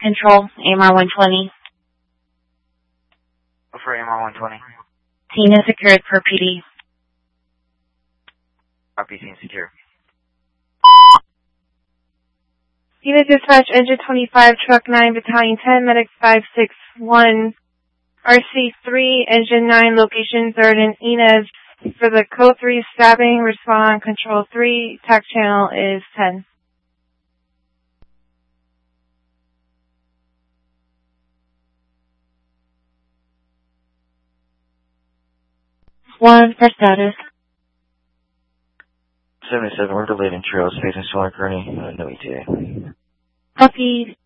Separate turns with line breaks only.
Control, AMR 120.
For AMR 120.
Scene is secured per PD.
Copy, scene secure.
Unit dispatch, engine 25, truck 9, battalion 10, medic 561, RC3, engine 9, location 3rd and Inez. For the code 3 stabbing, respond, control 3, TAC channel is 10.
One for status.
77, we're delayed in trails, facing Solar Kearney, no ETA.
Copy.